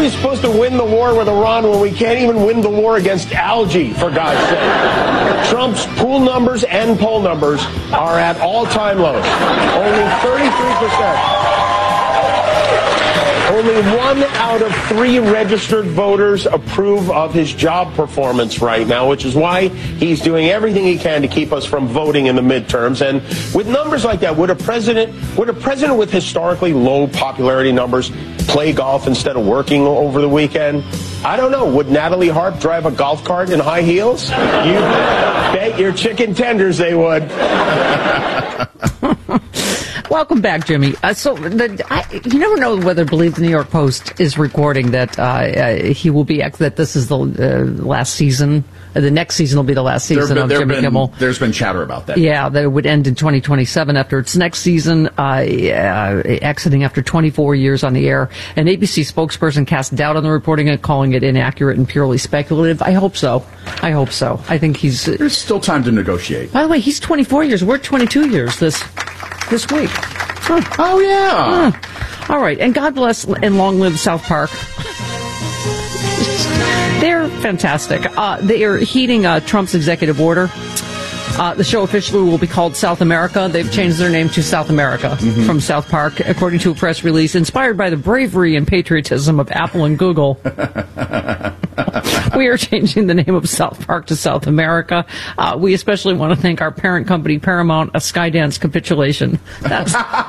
we supposed to win the war with Iran when we can't even win the war against algae, for God's sake? Trump's pool numbers and poll numbers are at all-time lows. Only 33%. Only 1 out of 3 registered voters approve of his job performance right now, which is why he's doing everything he can to keep us from voting in the midterms. And with numbers like that, would a president with historically low popularity numbers play golf instead of working over the weekend? I don't know. Would Natalie Harp drive a golf cart in high heels? You bet your chicken tenders they would. Welcome back, Jimmy. You never know whether to believe the New York Post is recording that he will be that this is the last season. The next season will be the last season of Jimmy Kimmel. There's been chatter about that. Yeah, that it would end in 2027 after its next season, exiting after 24 years on the air. An ABC spokesperson cast doubt on the reporting and calling it inaccurate and purely speculative. I hope so. I think there's still time to negotiate. By the way, he's 24 years. We're 22 years this week. Huh. Oh, yeah. All right. And God bless and long live South Park. They're fantastic. They are heeding Trump's executive order. The show officially will be called South America. They've changed their name to South America from South Park, according to a press release. Inspired by the bravery and patriotism of Apple and Google, we are changing the name of South Park to South America. We especially want to thank our parent company, Paramount, a Skydance capitulation. That's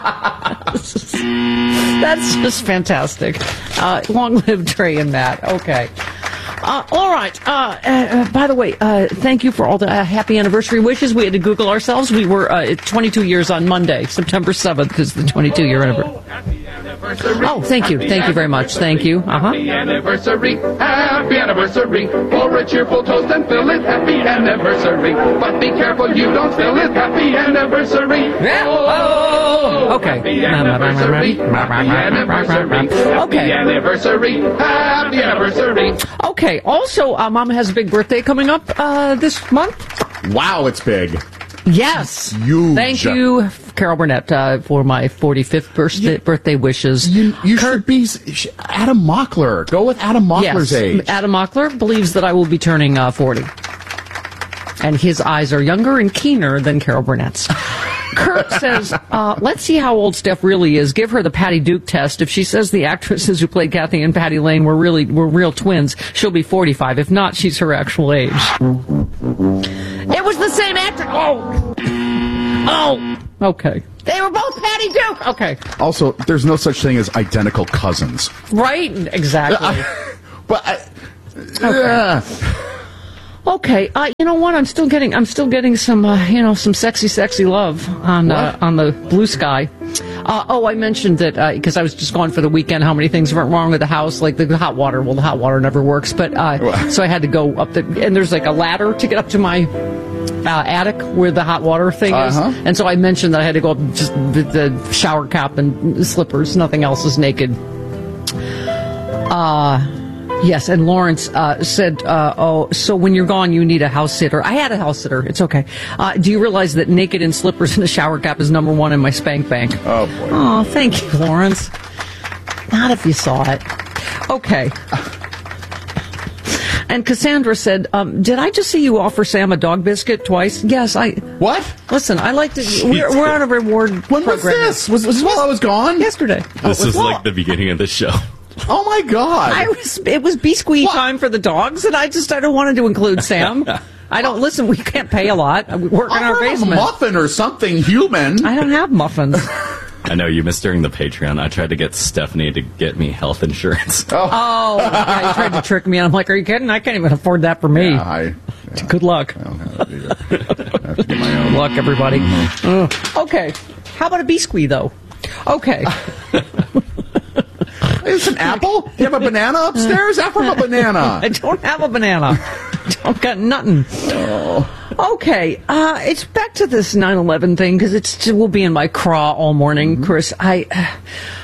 just fantastic. Long live Trey and Matt. Okay. All right. By the way, thank you for all the happy anniversary wishes. We had to Google ourselves. We were 22 years on Monday. September 7th is the 22-year anniversary. Oh, thank you. Thank you very much. Thank you. Happy anniversary. Happy anniversary. Pour a cheerful toast and fill it. Happy anniversary. But be careful you don't spill it. Happy anniversary. Oh, okay. Happy anniversary. Happy anniversary. Happy anniversary. Happy anniversary. Okay. Also, Mama has a big birthday coming up this month. Wow, it's big. Yes. Huge. Thank you, Carol Burnett, for my 45th birthday wishes. You should be Adam Mockler. Go with Adam Mockler's age. Adam Mockler believes that I will be turning 40. And his eyes are younger and keener than Carol Burnett's. Kurt says, let's see how old Steph really is. Give her the Patty Duke test. If she says the actresses who played Kathy and Patty Lane were real twins, she'll be 45. If not, she's her actual age. It was the same actor. Oh. Okay. They were both Patty Duke. Okay. Also, there's no such thing as identical cousins. Right? Exactly. Okay. Okay, you know what? I'm still getting some some sexy love on the blue sky. I mentioned that because I was just gone for the weekend. How many things went wrong with the house, like the hot water? Well, the hot water never works, but so I had to go up and there's like a ladder to get up to my attic where the hot water thing is, and so I mentioned that I had to go up just with the shower cap and slippers. Nothing else is naked. Yes, and Lawrence said, so when you're gone, you need a house sitter. I had a house sitter. It's okay. Do you realize that naked in slippers and a shower cap is #1 in my spank bank? Oh, boy. Oh, thank you, Lawrence. Not if you saw it. Okay. And Cassandra said, did I just see you offer Sam a dog biscuit twice? Yes, What? Listen, I like to... We're on a reward When program. was this? Was this while I was gone? Yesterday. This is like the beginning of the show. Oh, my God. It was biscuit time for the dogs, and I don't wanted to include Sam. I don't... Listen, we can't pay a lot. We work in our basement. A muffin or something human. I don't have muffins. I know, you missed during the Patreon. I tried to get Stephanie to get me health insurance. Oh, yeah, you tried to trick me, and I'm like, are you kidding? I can't even afford that for me. Good luck. I don't have it either. I have to get my own. Good luck, everybody. Okay. How about a biscuit, though? Okay. Is an apple? You have a banana upstairs? Ask for a banana. I don't have a banana. Don't got nothing. Okay, it's back to this 9/11 thing because it will be in my craw all morning, Chris.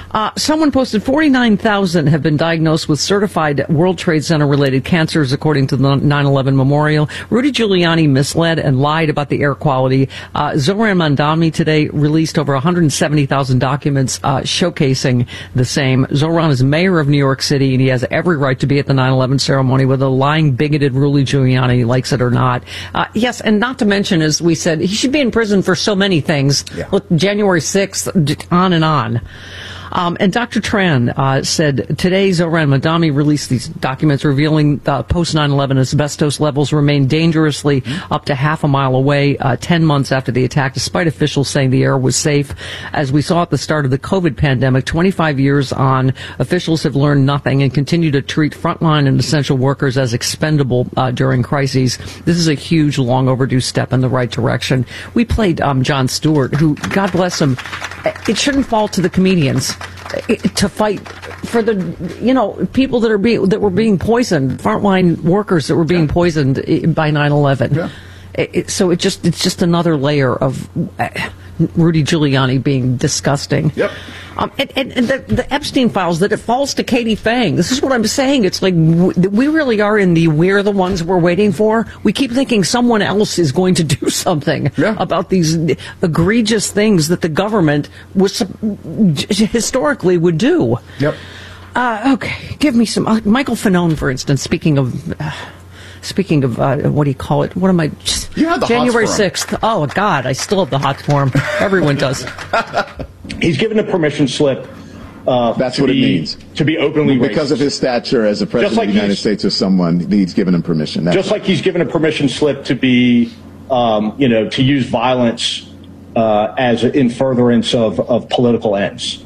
Someone posted 49,000 have been diagnosed with certified World Trade Center-related cancers, according to the 9/11 memorial. Rudy Giuliani misled and lied about the air quality. Zohran Mamdani today released over 170,000 documents showcasing the same. Zohran is mayor of New York City, and he has every right to be at the 9/11 ceremony, whether the lying, bigoted Rudy Giuliani likes it or not. Yes, and not to mention, as we said, he should be in prison for so many things. Yeah. Look, January 6th, on and on. And Dr. Tran said today Zohran Mamdani released these documents revealing post 9/11 asbestos levels remain dangerously up to half a mile away 10 months after the attack, despite officials saying the air was safe. As we saw at the start of the COVID pandemic, 25 years on, officials have learned nothing and continue to treat frontline and essential workers as expendable during crises. This is a huge, long overdue step in the right direction. We played Jon Stewart, who, God bless him, it shouldn't fall to the comedians to fight for the, people that were being poisoned, frontline workers that were being poisoned by 9/11. Yeah. So it's just another layer of Rudy Giuliani being disgusting. Yep. And the Epstein files, that it falls to Katie Fang. This is what I'm saying. It's like we really are in the we're the ones we're waiting for. We keep thinking someone else is going to do something about these egregious things that the government was historically would do. Yep. Okay, give me some. Michael Fanone, for instance, speaking of what do you call it? What am I? You had the January hots for him. 6th. Oh, God, I still have the hots for him. Everyone does. He's given a permission slip. That's what it means. To be openly racist. Because of his stature as a president of the United States or someone, he's given him permission. Just like he's given a permission slip to be, to use violence as in furtherance of political ends.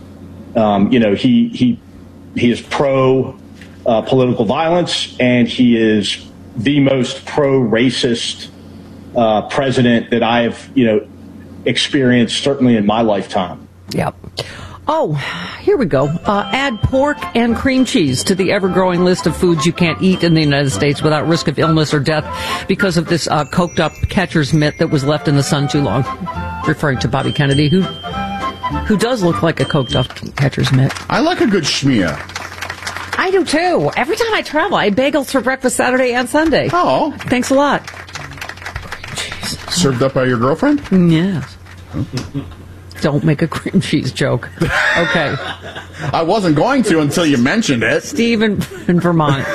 He is pro political violence, and he is the most pro-racist president that I've, experienced certainly in my lifetime. Yep. Oh, here we go. Add pork and cream cheese to the ever-growing list of foods you can't eat in the United States without risk of illness or death because of this coked-up catcher's mitt that was left in the sun too long. Referring to Bobby Kennedy, who does look like a coked-up catcher's mitt. I like a good schmear. I do, too. Every time I travel, I bagels for breakfast Saturday and Sunday. Oh. Thanks a lot. Served up by your girlfriend? Yes. Don't make a cream cheese joke. Okay. I wasn't going to until you mentioned it. Steve in Vermont.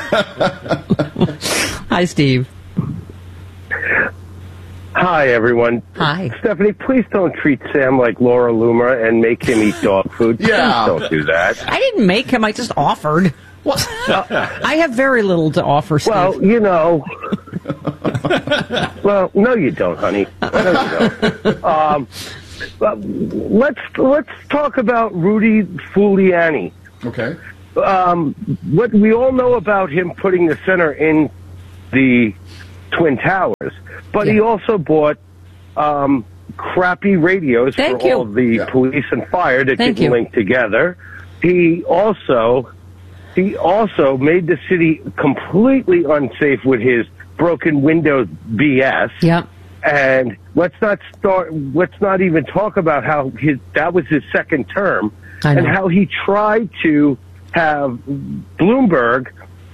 Hi, Steve. Hi, everyone. Hi. Stephanie, please don't treat Sam like Laura Loomer and make him eat dog food. Yeah. Please don't do that. I didn't make him. I just offered. I have very little to offer, Steve. Well, well, no, you don't, honey. No, you don't. Let's talk about Rudy Giuliani. Okay. What we all know about him putting the center in the Twin Towers, but he also bought crappy radios for all of the police and fire that didn't link together. He also made the city completely unsafe with his broken windows BS. Yep. And let's not even talk about how that was his second term and how he tried to have Bloomberg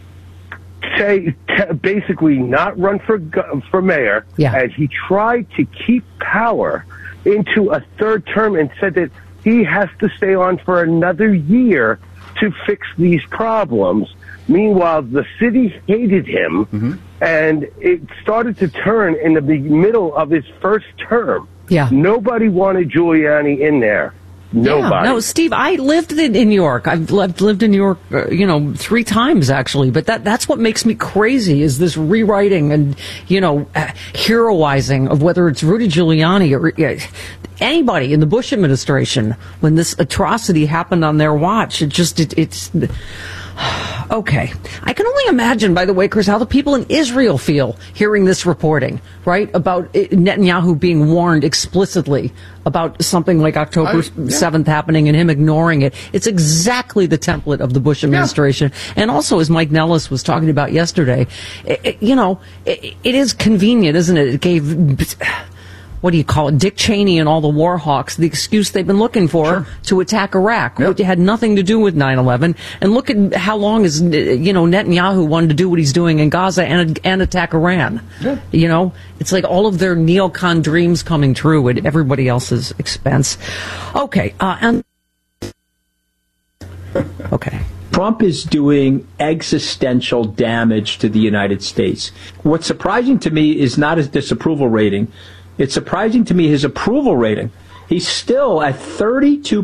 basically not run for mayor. Yeah. And he tried to keep power into a third term and said that he has to stay on for another year to fix these problems. Meanwhile, the city hated him, and it started to turn in the middle of his first term. Yeah. Nobody wanted Giuliani in there. Nobody. Yeah, no, Steve, I lived in New York. I've lived in New York, 3 times, actually. But that's what makes me crazy, is this rewriting and, heroizing of whether it's Rudy Giuliani or anybody in the Bush administration when this atrocity happened on their watch. It's... Okay. I can only imagine, by the way, Chris, how the people in Israel feel hearing this reporting, right? About Netanyahu being warned explicitly about something like October 7th happening and him ignoring it. It's exactly the template of the Bush administration. Yeah. And also, as Mike Nellis was talking about yesterday, it is convenient, isn't it? It gave... what do you call it, Dick Cheney and all the war hawks, the excuse they've been looking for to attack Iraq, which had nothing to do with 9/11. And look at how long is, Netanyahu wanted to do what he's doing in Gaza and attack Iran. Yeah. It's like all of their neocon dreams coming true at everybody else's expense. Okay. Okay. Trump is doing existential damage to the United States. What's surprising to me is not his disapproval rating. It's surprising to me his approval rating. He's still at 32%.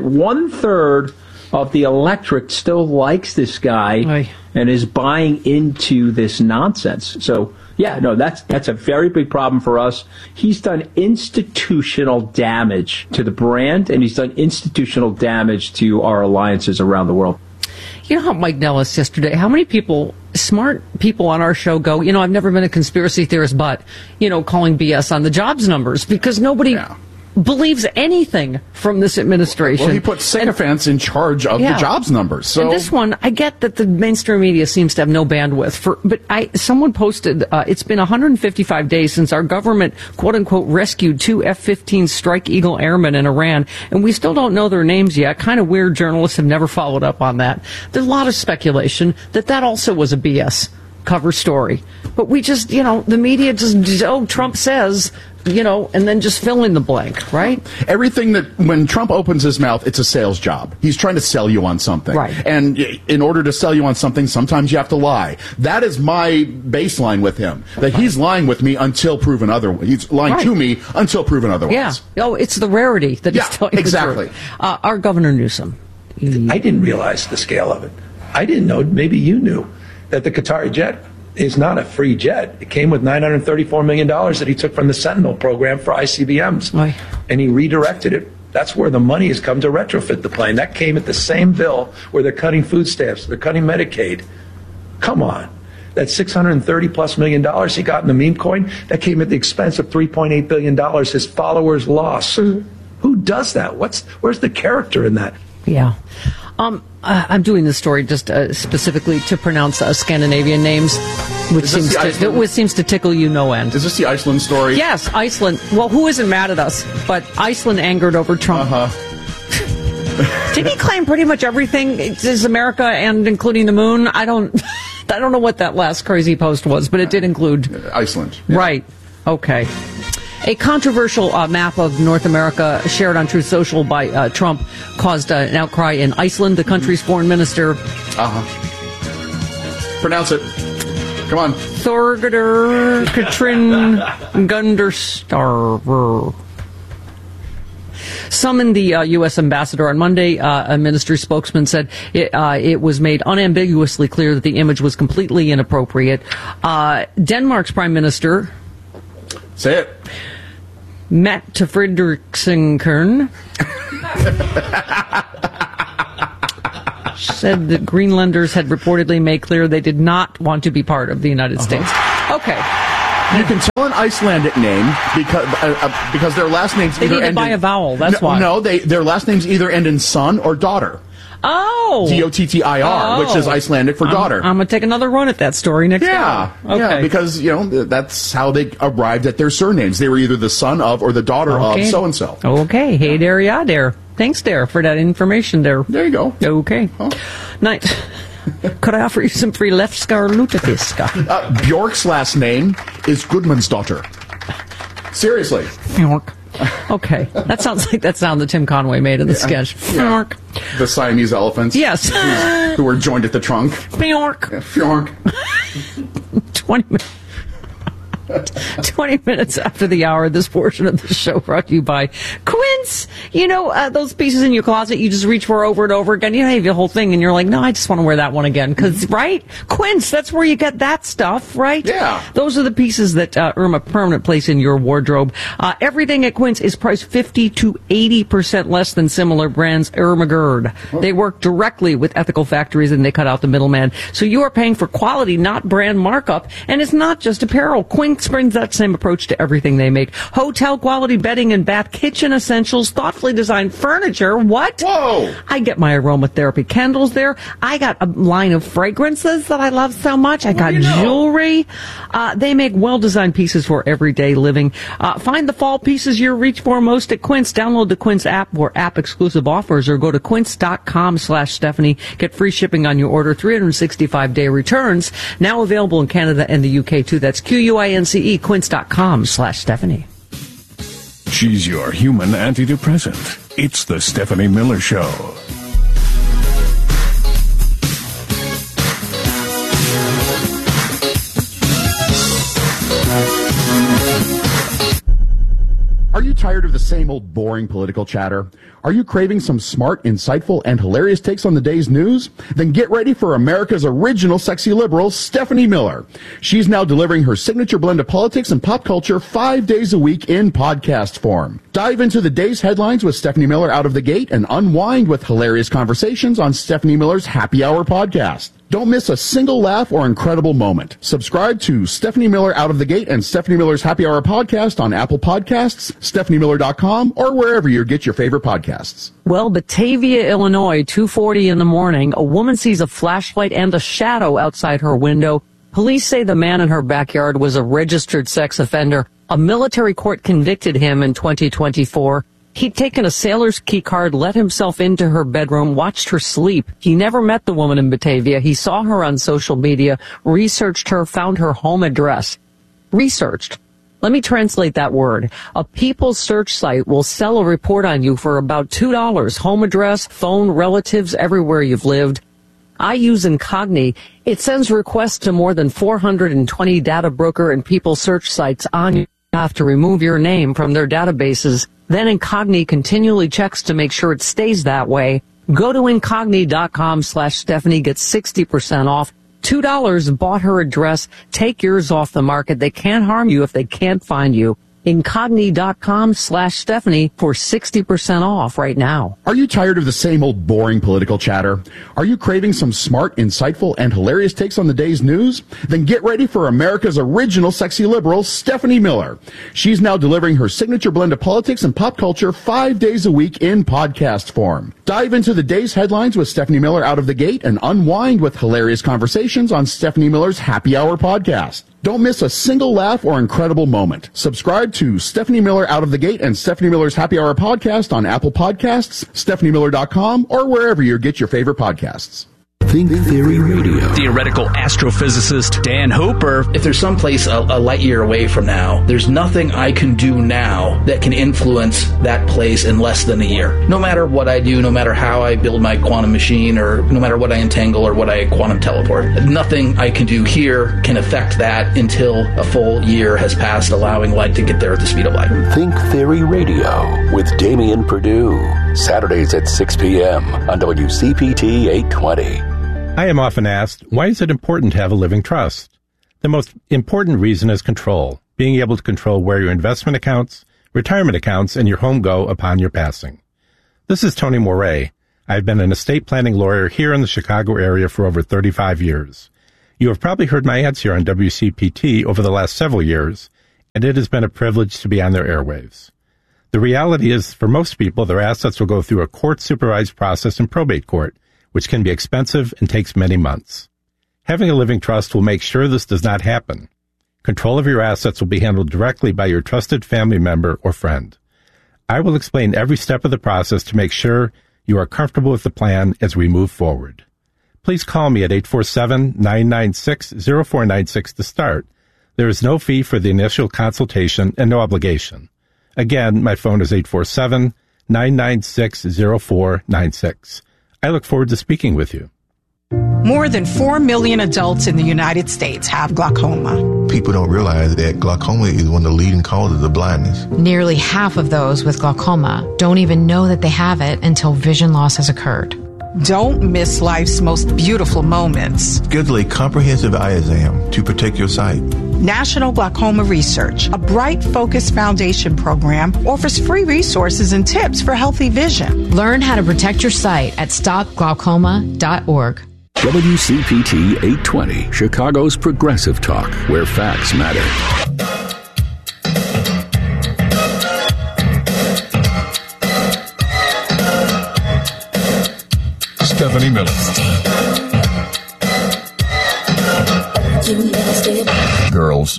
1/3 of the electorate still likes this guy and is buying into this nonsense. So, that's a very big problem for us. He's done institutional damage to the brand, and he's done institutional damage to our alliances around the world. You know how Mike Nellis yesterday, how many smart people on our show go, I've never been a conspiracy theorist, but, calling BS on the jobs numbers because nobody believes anything from this administration. Well, he put sycophants in charge of the jobs numbers. So. And this one, I get that the mainstream media seems to have no bandwidth but someone posted, it's been 155 days since our government, quote unquote, rescued 2 F-15 Strike Eagle airmen in Iran, and we still don't know their names yet. Kind of weird. Journalists have never followed up on that. There's a lot of speculation that also was a BS cover story. But we just, the media just, Trump says, and then just fill in the blank, right? Everything when Trump opens his mouth, it's a sales job. He's trying to sell you on something. Right. And in order to sell you on something, sometimes you have to lie. That is my baseline with him, that he's lying with me until proven otherwise. He's lying to me until proven otherwise. Yeah. Oh, it's the rarity that he's telling exactly. the truth. Our Governor Newsom. I didn't realize the scale of it. I didn't know, maybe you knew, that the Qatari jet is not a free jet. It came with $934 million that he took from the Sentinel program for ICBMs. And he redirected it. That's where the money has come to retrofit the plane. That came at the same bill where they're cutting food stamps, they're cutting Medicaid. Come on. That $630+ million he got in the meme coin, that came at the expense of $3.8 billion his followers lost. Who does that? Where's the character in that? Yeah. I'm doing this story just specifically to pronounce Scandinavian names, which seems to tickle you no end. Is this the Iceland story? Yes, Iceland. Well, who isn't mad at us? But Iceland angered over Trump. Did he claim pretty much everything is America and including the moon? I don't know what that last crazy post was, but it did include Iceland. Yeah. Right. Okay. A controversial map of North America shared on Truth Social by Trump caused an outcry in Iceland. The country's foreign minister... Pronounce it. Come on. Thorgr Katrin Gunderstarver summoned the U.S. ambassador on Monday. A ministry spokesman said it was made unambiguously clear that the image was completely inappropriate. Denmark's prime minister... Say it. Mette Frederiksen said that Greenlanders had reportedly made clear they did not want to be part of the United States. Okay. You can tell an Icelandic name because their last names they either need to end buy a vowel. That's why. No, their last names either end in son or daughter. Oh. Dottir, which is Icelandic for daughter. I'm going to take another run at that story next time. Okay. Yeah, because, that's how they arrived at their surnames. They were either the son of or the daughter of so-and-so. Okay. Hey there, yeah there. Thanks there for that information there. There you go. Okay. Night. Could I offer you some free Lefskar Lutefiska? Bjork's last name is Gudmundsdottir. Seriously. Bjork. Okay, that sounds like that sound that Tim Conway made in the sketch. Bjork. The Siamese elephants. Yes. Who were joined at the trunk. Bjork. Bjork. 20 minutes after the hour, this portion of the show brought to you by Quince. Those pieces in your closet you just reach for over and over again. You have your whole thing and you're like, no, I just want to wear that one again. Right? Quince, that's where you get that stuff, right? Yeah. Those are the pieces that earn a permanent place in your wardrobe. Everything at Quince is priced 50 to 80% less than similar brands. Ermagerd. They work directly with ethical factories and they cut out the middleman. So you are paying for quality, not brand markup. And it's not just apparel. Quince Quince brings that same approach to everything they make. Hotel quality bedding and bath, kitchen essentials, thoughtfully designed furniture. What? Whoa! I get my aromatherapy candles there. I got a line of fragrances that I love so much. I got jewelry. They make well-designed pieces for everyday living. Find the fall pieces you reach for most at Quince. Download the Quince app for app-exclusive offers or go to quince.com/Stephanie. Get free shipping on your order, 365-day returns. Now available in Canada and the UK, too. That's QUINCE, quince.com/Stephanie. She's your human antidepressant. It's the Stephanie Miller Show. Are you tired of the same old boring political chatter? Are you craving some smart, insightful, and hilarious takes on the day's news? Then get ready for America's original sexy liberal, Stephanie Miller. She's now delivering her signature blend of politics and pop culture 5 days a week in podcast form. Dive into the day's headlines with Stephanie Miller out of the gate and unwind with hilarious conversations on Stephanie Miller's Happy Hour podcast. Don't miss a single laugh or incredible moment. Subscribe to Stephanie Miller Out of the Gate and Stephanie Miller's Happy Hour podcast on Apple Podcasts, StephanieMiller.com, or wherever you get your favorite podcasts. Well, Batavia, Illinois, 2:40 in the morning, a woman sees a flashlight and a shadow outside her window. Police say the man in her backyard was a registered sex offender. A military court convicted him in 2024. He'd taken a sailor's key card, let himself into her bedroom, watched her sleep. He never met the woman in Batavia. He saw her on social media, researched her, found her home address. Researched. Let me translate that word. A People search site will sell a report on you for about $2. Home address, phone, relatives, everywhere you've lived. I use Incogni. It sends requests to more than 420 data broker and People search sites on your behalf to remove your name from their databases. Then Incogni continually checks to make sure it stays that way. Go to Incogni.com/Stephanie. Get 60% off. $2 bought her address. Take yours off the market. They can't harm you if they can't find you. Incogni.com/Stephanie for 60% off right now. Are you tired of the same old boring political chatter? Are you craving some smart, insightful, and hilarious takes on the day's news? Then get ready for America's original sexy liberal, Stephanie Miller. She's now delivering her signature blend of politics and pop culture 5 days a week in podcast form. Dive into the day's headlines with Stephanie Miller out of the gate and unwind with hilarious conversations on Stephanie Miller's Happy Hour podcast. Don't miss a single laugh or incredible moment. Subscribe to Stephanie Miller Out of the Gate and Stephanie Miller's Happy Hour podcast on Apple Podcasts, StephanieMiller.com, or wherever you get your favorite podcasts. Think Theory Radio. Theoretical astrophysicist Dan Hooper. If there's someplace a light year away from now, there's nothing I can do now that can influence that place in less than a year. No matter what I do, no matter how I build my quantum machine, or no matter what I entangle or what I quantum teleport, nothing I can do here can affect that until a full year has passed, allowing light to get there at the speed of light. Think Theory Radio with Damian Perdue. Saturdays at 6 p.m. on WCPT 820. I am often asked, why is it important to have a living trust? The most important reason is control, being able to control where your investment accounts, retirement accounts, and your home go upon your passing. This is Tony Moret. I've been an estate planning lawyer here in the Chicago area for over 35 years. You have probably heard my ads here on WCPT over the last several years, and it has been a privilege to be on their airwaves. The reality is, for most people, their assets will go through a court-supervised process in probate court, which can be expensive and takes many months. Having a living trust will make sure this does not happen. Control of your assets will be handled directly by your trusted family member or friend. I will explain every step of the process to make sure you are comfortable with the plan as we move forward. Please call me at 847-996-0496 to start. There is no fee for the initial consultation and no obligation. Again, my phone is 847-996-0496. I look forward to speaking with you. More than 4 million adults in the United States have glaucoma. People don't realize that glaucoma is one of the leading causes of blindness. Nearly half of those with glaucoma don't even know that they have it until vision loss has occurred. Don't miss life's most beautiful moments. Schedule a comprehensive eye exam to protect your sight. National Glaucoma Research, a Bright Focus Foundation program, offers free resources and tips for healthy vision. Learn how to protect your sight at stopglaucoma.org. WCPT 820, Chicago's progressive talk, where facts matter. Stephanie Miller. Girls.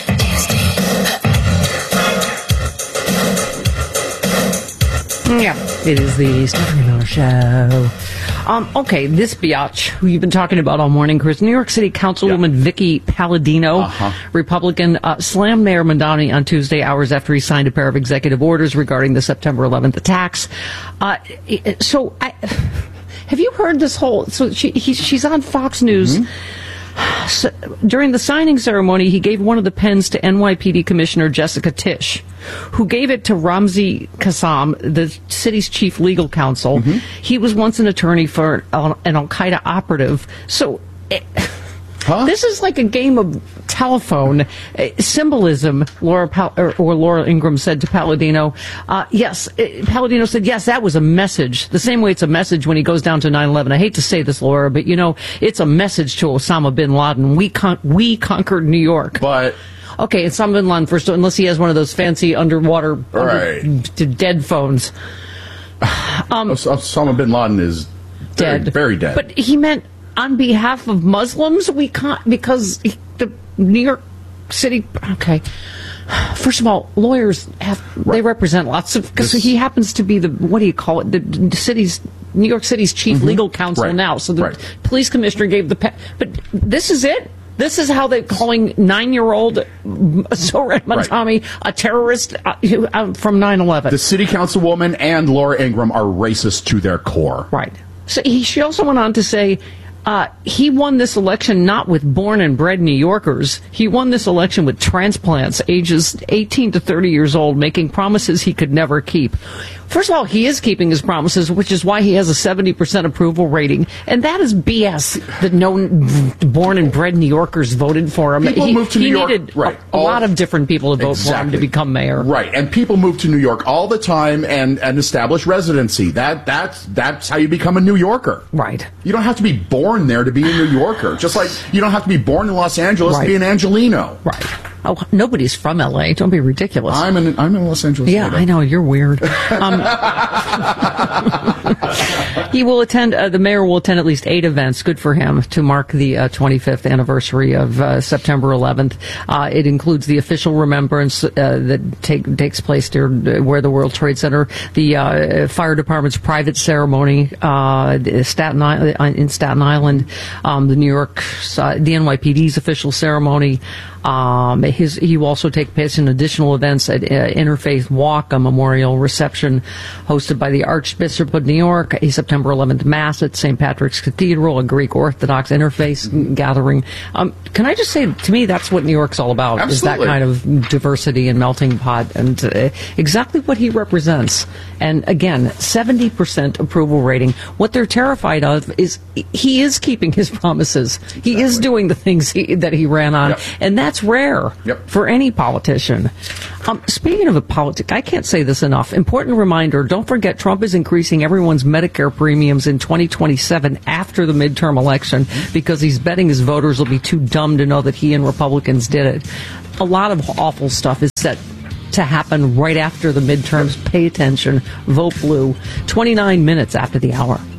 Yeah, it is the Stephanie Miller Show. Okay, this biatch who you've been talking about all morning, Chris, New York City Councilwoman Vicky Palladino, Republican, slammed Mayor Mamdani on Tuesday, hours after he signed a pair of executive orders regarding the September 11th attacks. Have you heard this whole? So she's on Fox News. So, during the signing ceremony, he gave one of the pens to NYPD Commissioner Jessica Tisch, who gave it to Ramzi Qassam, the city's chief legal counsel. He was once an attorney for an Al-Qaeda operative. So this is like a game of telephone symbolism, Laura Ingraham said to Palladino. Palladino said, yes, that was a message. The same way it's a message when he goes down to 9/11. I hate to say this, Laura, but, it's a message to Osama bin Laden. We conquered New York. But... Okay, Osama bin Laden first, unless he has one of those fancy underwater dead phones. Osama bin Laden is dead. Very dead. But he meant on behalf of Muslims, we can't, because the New York City, okay. First of all, lawyers they represent lots of, because he happens to be the, what do you call it, the New York City's chief legal counsel now. So the police commissioner gave but this is it? This is how they're calling 9-year-old Zohran Mamdani a terrorist from 9/11. The city councilwoman and Laura Ingraham are racist to their core. Right. So she also went on to say, he won this election not with born and bred New Yorkers. He won this election with transplants ages 18 to 30 years old, making promises he could never keep. First of all, he is keeping his promises, which is why he has a 70% approval rating. And that is BS that no born and bred New Yorkers voted for him. People moved to New York. He needed a lot of different people to vote for him to become mayor. Right. And people move to New York all the time and establish residency. That's how you become a New Yorker. Right. You don't have to be born there to be a New Yorker. Just like you don't have to be born in Los Angeles to be an Angelino. Right. Oh, nobody's from L.A. Don't be ridiculous. I'm in Los Angeles. Yeah, I know. You're weird. He will attend, the mayor will attend at least 8 events, good for him, to mark the 25th anniversary of September 11th. It includes the official remembrance that takes place there where the World Trade Center, the fire department's private ceremony in Staten Island, the New York, the NYPD's official ceremony. He will also take place in additional events at Interfaith Walk, a memorial reception hosted by the Archbishop of New York, a September 11th Mass at St. Patrick's Cathedral, a Greek Orthodox interfaith gathering. Can I just say, to me, that's what New York's all about, is that kind of diversity and melting pot, and exactly what he represents. And again, 70% approval rating. What they're terrified of is he is keeping his promises. He is doing the things that he ran on, and that's rare for any politician. Speaking of a politic, I can't say this enough. Important reminder, don't forget Trump is increasing everyone's Medicare premiums in 2027 after the midterm election because he's betting his voters will be too dumb to know that he and Republicans did it. A lot of awful stuff is set to happen right after the midterms. Pay attention. Vote blue. 29 minutes after the hour.